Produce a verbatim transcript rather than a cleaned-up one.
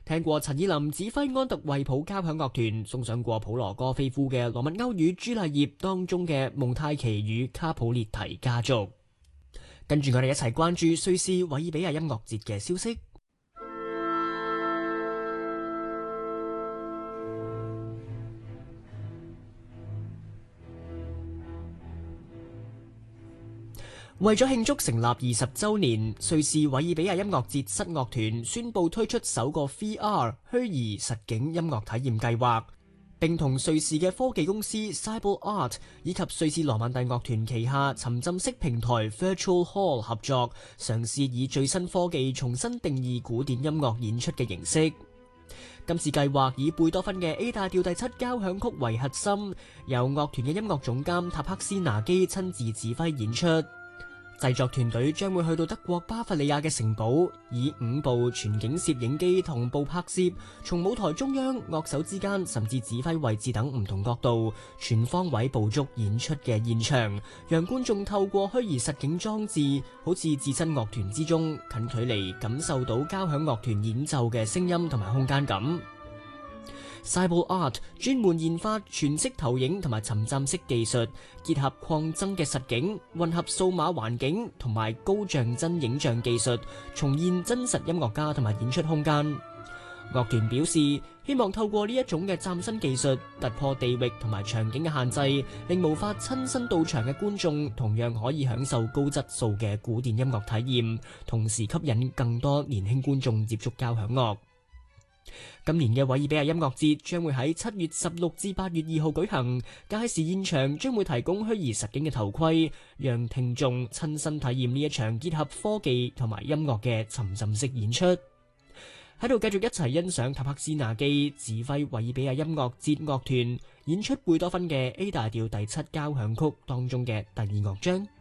聽過陳以琳指揮安特衛普交響樂團送上過普羅戈菲夫嘅羅密歐與朱麗葉當中嘅蒙太奇與卡普列提家族。跟住我哋一齊關注瑞士韋爾比亞音樂節嘅消息。為咗慶祝成立二十週年，瑞士韋爾比亞音樂節室樂團宣布推出首個 V R 虛擬實境音樂體驗計劃，並同瑞士嘅科技公司 Cyber Art 以及瑞士羅曼蒂樂團旗下沉浸式平台 Virtual Hall 合作，嘗試以最新科技重新定義古典音樂演出嘅形式。今次計劃以貝多芬嘅 A 大調第七交響曲為核心，由樂團嘅音樂總監塔克斯拿基親自指揮演出。製作團隊將會去到德國巴伐利亞嘅城堡，以五部全景攝影機同步拍攝，從舞台中央、樂手之間，甚至指揮位置等唔同角度，全方位捕捉演出嘅現場，讓觀眾透過虛擬實境裝置，好似置身樂團之中，近距離感受到交響樂團演奏嘅聲音同埋空間感。Cyber Art 專門研發全息投影同埋沉浸式技術，結合擴增嘅實境、混合數碼環境同埋高像真影像技術，重現真實音樂家同埋演出空間。樂團表示，希望透過呢一種嘅嶄新技術，突破地域同埋場景嘅限制，令無法親身到場嘅觀眾同樣可以享受高質素嘅古典音樂體驗，同時吸引更多年輕觀眾接觸交響樂。今年嘅韋爾比亞音樂節將會喺七月十六至八月二號舉行，屆時現場將會提供虛擬實境嘅頭盔，讓聽眾親身體驗呢一場結合科技同埋音樂嘅沉浸式演出。喺度繼續一齊欣賞塔克斯拿基指揮韋爾比亞音樂節樂團演出貝多芬嘅 A 大調第七交響曲當中嘅第二樂章。